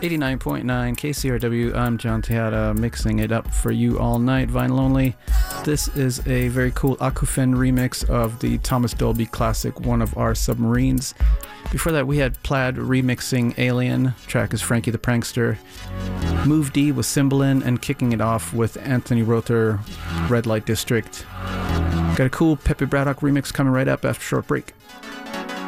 89.9 KCRW. I'm John Tejada, mixing it up for you all night, Vinyl Only. This is a very cool Akufen remix of the Thomas Dolby classic, One of Our Submarines. Before that, we had Plaid remixing Alien. Track is Frankie the Prankster. Move D with Cymbalin, and kicking it off with Anthony Rother, Red Light District. Got a cool Pepe Braddock remix coming right up after a short break.